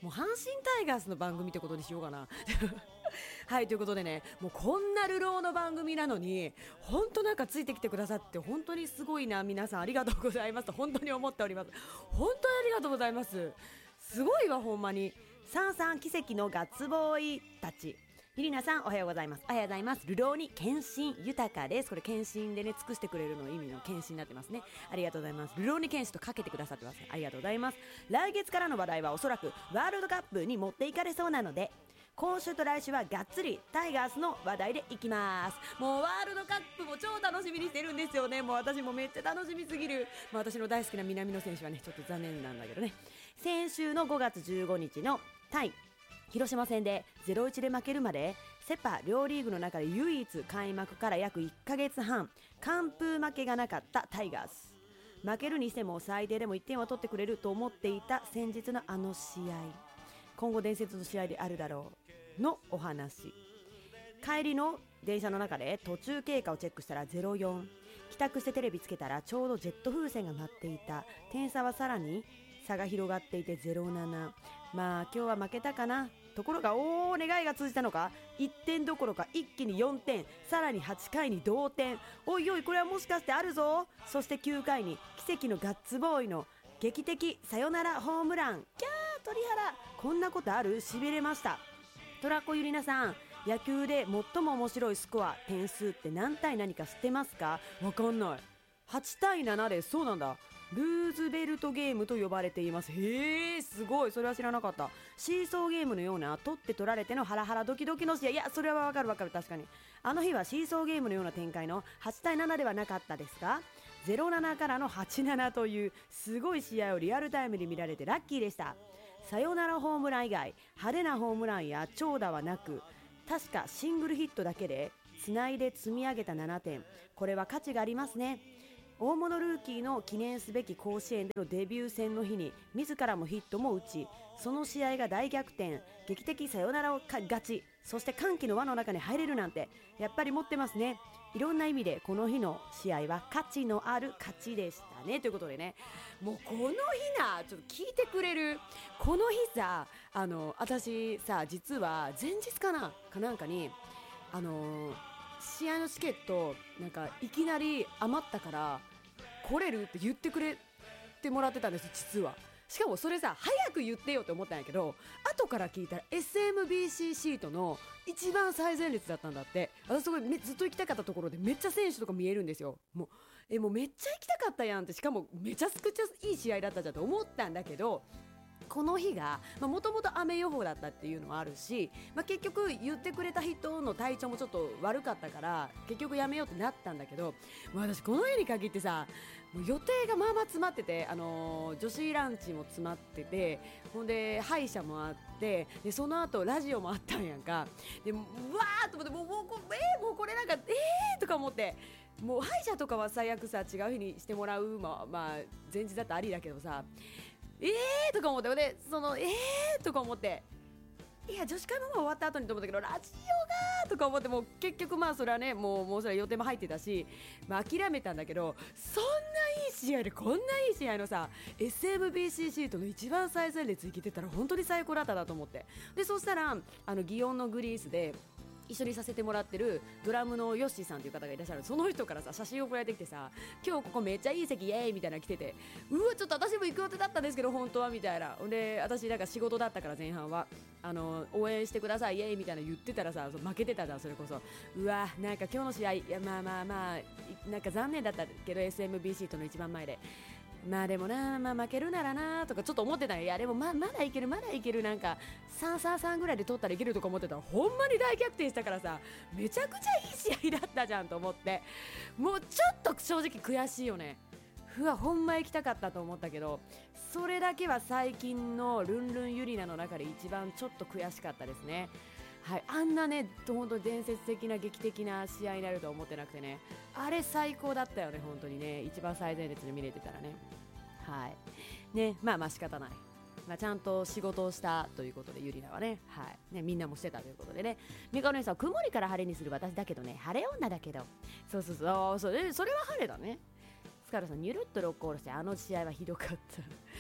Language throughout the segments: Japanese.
もう阪神タイガースの番組ってことにしようかなはい、ということでね、もうこんな流浪の番組なのに本当なんかついてきてくださって本当にすごいな、皆さんありがとうございますと本当に思っております。本当にありがとうございます。すごいわほんまに。さんさん奇跡のガッツボーイたち、ゆりなさんおはようございます。おはようございます。流浪に献身豊かです。これ献身でね尽くしてくれるの意味の献身になってますね。ありがとうございます。流浪に献身とかけてくださってます。ありがとうございます。来月からの話題はおそらくワールドカップに持っていかれそうなので、今週と来週はがっつりタイガースの話題でいきます。もうワールドカップも超楽しみにしてるんですよね。もう私もめっちゃ楽しみすぎる。私の大好きな南野選手はねちょっと残念なんだけどね。先週の5月15日の対広島戦で 0-1 で負けるまでセ・パ両リーグの中で唯一開幕から約1ヶ月半完封負けがなかったタイガース。負けるにしても最低でも1点は取ってくれると思っていた先日のあの試合、今後伝説の試合であるだろうのお話。帰りの電車の中で途中経過をチェックしたら 0-4、 帰宅してテレビつけたらちょうどジェット風船が舞っていた。点差はさらに差が広がっていて 0-7。 まあ今日は負けたかな。ところが願いが通じたのか1点どころか一気に4点、さらに8回に同点。おいおいこれはもしかしてあるぞ。そして9回に奇跡のガッツボーイの劇的サヨナラホームラン。キャー鳥肌。こんなことある？しびれました。トラコゆりなさん、野球で最も面白いスコア点数って何対何か知ってますか？わかんない。8対7で、そうなんだ。ルーズベルトゲームと呼ばれています。へーすごい、それは知らなかった。シーソーゲームのような取って取られてのハラハラドキドキの試合。いやそれはわかるわかる、確かにあの日はシーソーゲームのような展開の8対7ではなかったですが、0-7からの8-7というすごい試合をリアルタイムで見られてラッキーでした。サヨナラホームラン以外派手なホームランや長打はなく、確かシングルヒットだけでつないで積み上げた7点。これは価値がありますね。大物ルーキーの記念すべき甲子園でのデビュー戦の日に自らもヒットも打ち、その試合が大逆転、劇的サヨナラを勝ち、そして歓喜の輪の中に入れるなんてやっぱり持ってますね。いろんな意味でこの日の試合は価値のある勝ちでしたね。ということでね、もうこの日な、ちょっと聞いてくれる？この日さ、私さ、実は前日かなんかに試合のチケットなんかいきなり余ったから来れるって言ってくれてもらってたんです、実は。しかもそれさ、早く言ってよって思ったんやけど、後から聞いたら SMBC シートの一番最前列だったんだって。私すごいずっと行きたかったところでめっちゃ選手とか見えるんですよ。もうめっちゃ行きたかったやんって、しかもめちゃくちゃいい試合だったじゃんと思ったんだけど、この日がもともと雨予報だったっていうのもあるし、結局言ってくれた人の体調もちょっと悪かったから結局やめようってなったんだけど、私この日に限ってさ、もう予定がまあまあ詰まってて、女子ランチも詰まってて、ほんで歯医者もあって、でその後ラジオもあったんやんか。でうわーっと思って、もうこれなんかとか思って、もう歯医者とかは最悪さ違う日にしてもらう、まあ前日だったらありだけどさ、とか思って、でとか思って、いや女子会も終わった後にと思ったけど、ラジオがとか思って、もう結局それはね、もうそれは予定も入ってたし、諦めたんだけど、そんないい試合でこんないい試合のさ SMBC シートの一番最前列行けてたら本当に最高だったなと思って、でそしたら祇園のグリースで一緒にさせてもらってるドラムのヨッシーさんという方がいらっしゃる。その人からさ写真送られてきてさ、今日ここめっちゃいい席イエーイみたいなの来てて、うわちょっと私も行く予定だったんですけど本当はみたいな。で私なんか仕事だったから前半は応援してくださいイエーイみたいな言ってたらさ、負けてたじゃん。それこそうわなんか今日の試合、いやまあなんか残念だったけど SMBC との一番前で、でもな、負けるならなとかちょっと思ってたよ。いやでもまだいけるなんか3-3ぐらいで取ったらいけるとか思ってたら、ほんまに大逆転したからさ、めちゃくちゃいい試合だったじゃんと思って、もうちょっと正直悔しいよね。ほんま行きたかったと思ったけど、それだけは最近のルンルンユリナの中で一番ちょっと悔しかったですね。はい、あんなね本当伝説的な劇的な試合になるとは思ってなくてね、あれ最高だったよね本当にね。一番最前列で見れてたらね、はいね、仕方ない、ちゃんと仕事をしたということで、ゆりなはね、はいね、みんなもしてたということでね。みかお姉さん、曇りから晴れにする私だけどね、晴れ女だけど、そうそれは晴れだね。スカルさん、ニュルっとロックオールして、あの試合はひどかった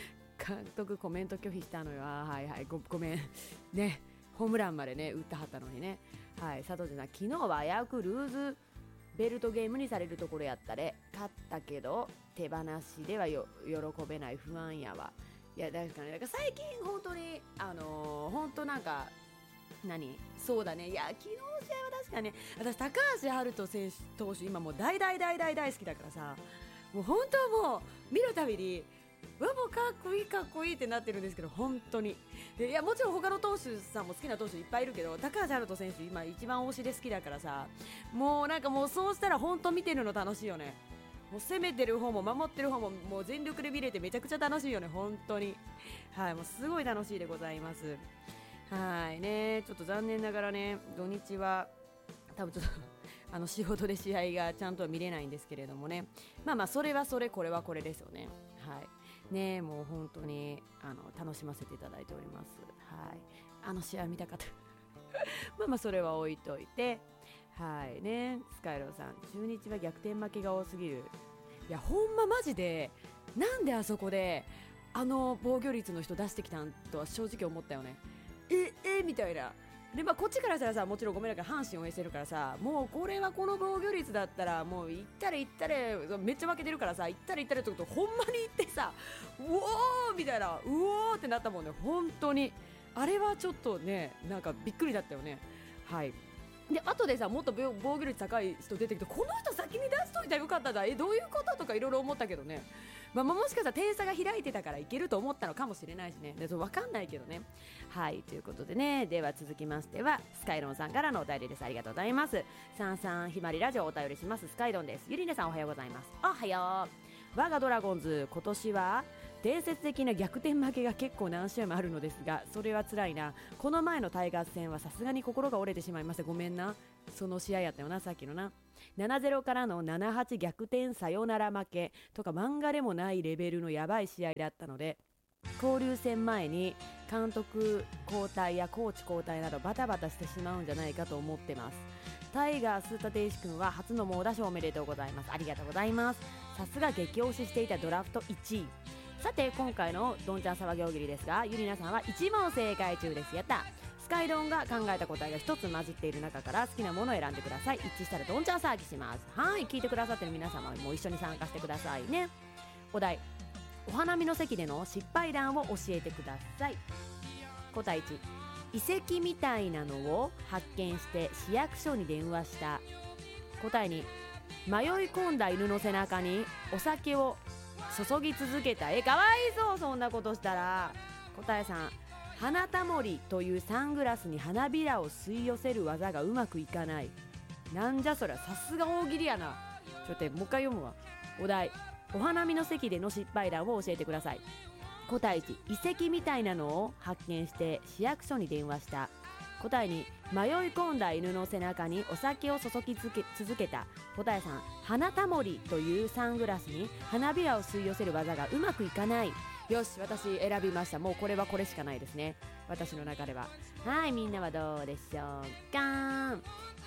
監督コメント拒否したのよ。はいはい、ごめんね。ホームランまでね打ったはったのにね。はい、佐藤さん、昨日は危うくルーズベルトゲームにされるところやったで、勝ったけど手放しでは喜べない、不安やわ。いや確かに、最近本当に本当なんかそうだね。いや昨日の試合は確かに、私高橋遥人選手投手今もう大好きだからさ、もう本当もう見るたびにもうかっこいいってなってるんですけど、本当に。でいやもちろん他の投手さんも好きな投手いっぱいいるけど、高橋遥人選手今一番推しで好きだからさ、もうなんかもうそうしたら本当見てるの楽しいよね。もう攻めてる方も守ってる方ももう全力で見れてめちゃくちゃ楽しいよね、本当に。はい、もうすごい楽しいでございます。はいね、ちょっと残念ながらね、土日は多分ちょっと仕事で試合がちゃんとは見れないんですけれどもね。まあそれはそれ、これはこれですよね。はいね、もう本当に楽しませていただいております。はい、試合見たかったまあそれは置いといて、はいね、スカイローさん、中日は逆転負けが多すぎる。いやほんまマジで、なんであそこで防御率の人出してきたんとは正直思ったよね。みたいな。でこっちからしたらさ、もちろんごめんなさい、阪神応援してるからさ、もうこれはこの防御率だったらもう行ったれめっちゃ負けてるからさ、行ったれってことほんまに行ってさ、うおーみたいな、うおーってなったもんね。本当にあれはちょっとね、なんかびっくりだったよね。はい。で後でさ、もっと防御率高い人出てきて、この人先に出しといたらよかったんだ、どういうこととかいろいろ思ったけどね。もしかしたら点差が開いてたからいけると思ったのかもしれないしね。で分かんないけどね。はいということでね、では続きましてはスカイロンさんからのお便りです。ありがとうございます。さんさんひまりラジオお便りします。スカイロンです。ゆりねさんおはようございます。おはよう。我がドラゴンズ、今年は伝説的な逆転負けが結構何試合もあるのですが、それは辛いな。この前のタイガース戦はさすがに心が折れてしまいました。ごめんな。その試合やったよな、さっきのな。7-0からの7-8逆転サヨナラ負けとか漫画でもないレベルのやばい試合だったので、交流戦前に監督交代やコーチ交代などバタバタしてしまうんじゃないかと思ってます。タイガース立石君は初の猛打賞おめでとうございます。ありがとうございます。さすが激推ししていたドラフト1位。さて今回のどんちゃん騒ぎ大喜利ですが、ゆりなさんは1問正解中です。やった。スカイドンが考えた答えが1つ混じっている中から好きなものを選んでください。一致したらどんちゃん騒ぎします。はい、聞いてくださってる皆様も一緒に参加してくださいね。お題、お花見の席での失敗談を教えてください。答え1、遺跡みたいなのを発見して市役所に電話した。答え2、迷い込んだ犬の背中にお酒を注ぎ続けた。かわいそう、そんなことしたら。答え3、花たもりというサングラスに花びらを吸い寄せる技がうまくいかない。なんじゃそりゃ、さすが大喜利やな。ちょっともう一回読むわ。お題、お花見の席での失敗談を教えてください。答え1、遺跡みたいなのを発見して市役所に電話した。答え2、迷い込んだ犬の背中にお酒を注ぎ続けた。答え3、花たもりというサングラスに花びらを吸い寄せる技がうまくいかない。よし、私選びました。もうこれはこれしかないですね、私の中では。はい、みんなはどうでしょうか。はい、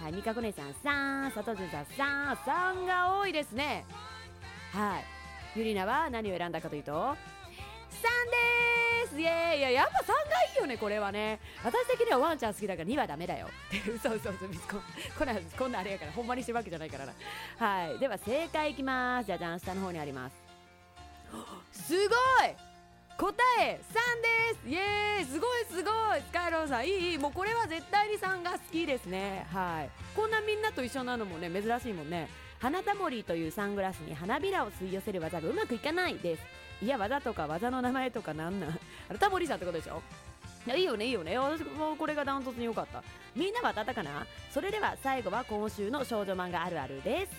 みかこ姉さん3、佐藤潤さん3が多いですね。はい、ゆりなは何を選んだかというと3です。イエーイ。いや、やっぱ3がいいよね、これはね。私的にはワンちゃん好きだから2はダメだよそうこんなあれやから、ほんまにしてるわけじゃないからな。はい、では正解いきます。じゃじゃん、下の方にあります。すごい、答え3です。イエーイ、すごいスカイローさんいい、もうこれは絶対に3が好きですね。はい、こんなみんなと一緒なのもね珍しいもんね。花たもりというサングラスに花びらを吸い寄せる技がうまくいかないです。いや、技とか技の名前とかなんタモリさんってことでしょ。いや、いいよねいいよね。私もこれがダントツに良かった。みんなは当たったかな。それでは最後は今週の少女漫画あるあるです。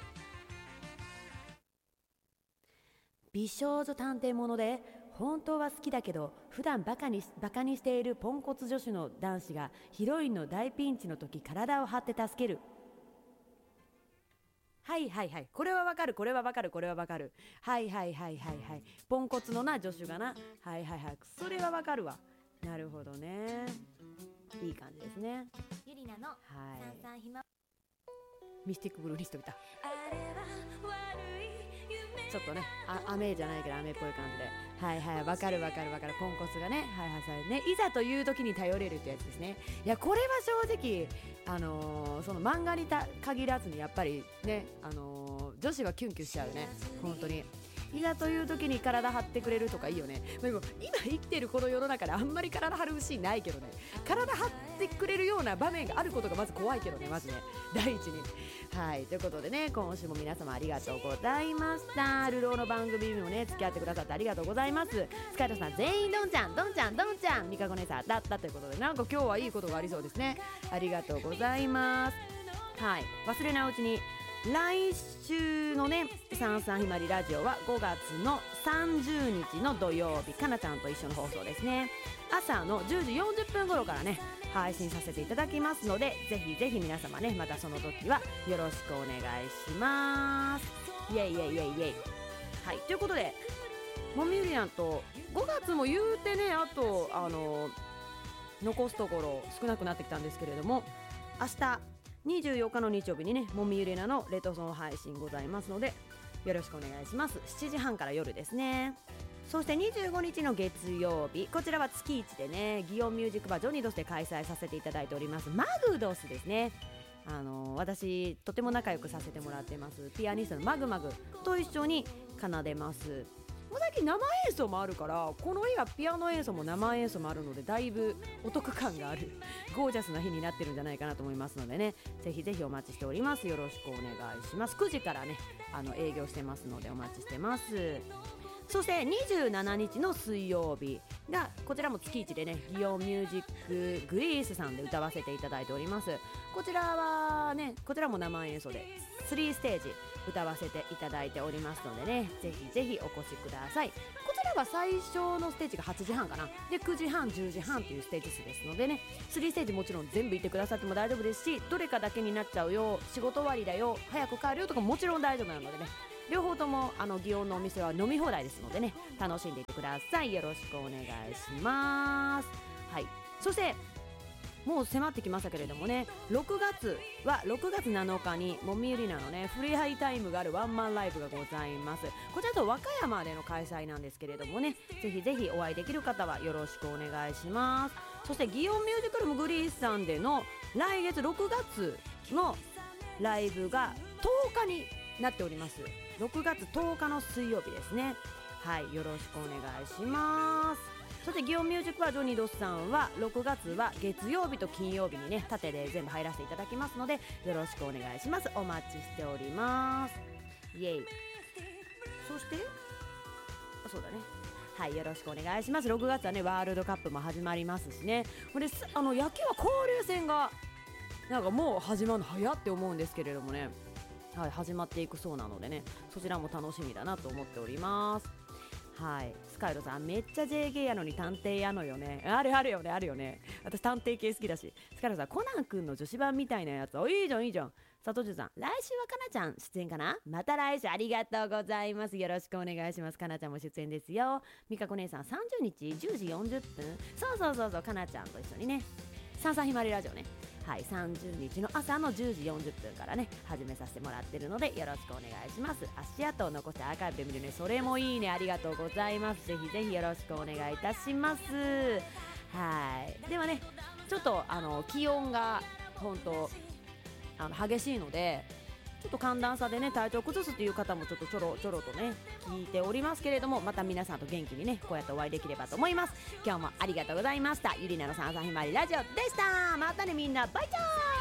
美少女探偵もので本当は好きだけど普段バカにしているポンコツ女子の男子がヒロインの大ピンチの時体を張って助ける。はいはいはい、これはわかる。はいポンコツのな助手がな。はいそれはわかるわ。なるほどね、いい感じですね。 ゆりなのさんひまミスティックブルーにしといた。 あれは悪い夢ちょっとね雨じゃないけど雨っぽい感じで、はいはい、わかるポンコツがね、はいはいはいね、いざという時に頼れるってやつですね。いやこれは正直その漫画に限らずにやっぱりね、女子はキュンキュンしちゃうね、本当に。いざという時に体張ってくれるとかいいよね。でも今生きてるこの世の中であんまり体張るシーンないけどね、体張ってくれるような場面があることがまず怖いけどね、まずね第一に。はい、ということでね、今週も皆様ありがとうございました。ルローの番組にもね付き合ってくださってありがとうございます。スカイトさん全員ドンちゃんミカコ姉さんだったということで、なんか今日はいいことがありそうですね。ありがとうございます。はい、忘れないうちに来週のねサンサンひまりラジオは5月の30日の土曜日、かなちゃんと一緒の放送ですね。朝の10時40分頃からね配信させていただきますので、ぜひぜひ皆様ね、またその時はよろしくお願いします。イエイイエイイエイイエイ。はい、ということでもみゆりやんと5月も言うてね、あと残すところ少なくなってきたんですけれども、明日24日の日曜日にねもみゆりなのレトソン配信ございますのでよろしくお願いします。7時半から夜ですね。そして25日の月曜日、こちらは月1でね祇園ミュージックバージョニドスで開催させていただいておりますマグドスですね。私とても仲良くさせてもらってますピアニストのマグマグと一緒に奏でます。もう最近生演奏もあるから、この日はピアノ演奏も生演奏もあるのでだいぶお得感があるゴージャスな日になってるんじゃないかなと思いますのでね、ぜひぜひお待ちしております。よろしくお願いします。9時からね営業してますのでお待ちしてます。そして27日の水曜日がこちらも月1でね祇園ミュージックグリースさんで歌わせていただいております。こちらはね、こちらも生演奏で3ステージ歌わせていただいておりますのでね、ぜひぜひお越しください。こちらは最初のステージが8時半かな、で9時半10時半というステージ数ですのでね、3ステージもちろん全部行ってくださっても大丈夫ですし、どれかだけになっちゃうよ、仕事終わりだよ、早く帰るよとかもちろん大丈夫なのでね、両方とも祇園のお店は飲み放題ですのでね、楽しんでいってください。よろしくお願いします。はい、そしてもう迫ってきましたけれどもね、6月7日にもみゆりなのねフリーハイタイムがあるワンマンライブがございます。こちらと和歌山での開催なんですけれどもね、ぜひぜひお会いできる方はよろしくお願いします。そして祇園ミュージックルームグリースさんでの来月6月のライブが10日になっております。6月10日の水曜日ですね。はい、よろしくお願いします。そして祇園ミュージックバージョニードスさんは6月は月曜日と金曜日にね縦で全部入らせていただきますのでよろしくお願いします。お待ちしております。イエイ。そしてそうだね、はい、よろしくお願いします。6月はねワールドカップも始まりますしね、これ野球は交流戦がなんかもう始まるの早って思うんですけれどもね、はい、始まっていくそうなのでね、そちらも楽しみだなと思っております。はい、スカイロさんめっちゃ JK やのに探偵やのよね。あるよね。私探偵系好きだし。スカイロさんコナン君の女子版みたいなやつ、いいじゃん。佐藤さん来週はかなちゃん出演かな。また来週ありがとうございます。よろしくお願いします。かなちゃんも出演ですよ。みかこ姉さん30日10時40分、そうかなちゃんと一緒にねサンサンひまりラジオね、はい、30日の朝の10時40分からね始めさせてもらってるのでよろしくお願いします。足跡を残してアーカイブで見るね、それもいいね、ありがとうございます。ぜひぜひよろしくお願いいたします。はい、ではねちょっと気温が本当激しいのでちょっと寒暖差でね体調崩すという方もちょっとちょろとね聞いておりますけれども、また皆さんと元気にねこうやってお会いできればと思います。今日もありがとうございました。ゆりなのサンサンひまわりラジオでした。またねみんな、バイチャーイ。